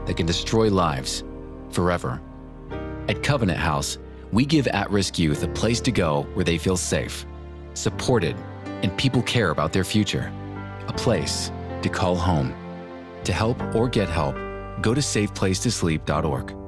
that can destroy lives forever. At Covenant House, we give at-risk youth a place to go where they feel safe, supported, and people care about their future. A place to call home. To help or get help, go to safeplacetosleep.org.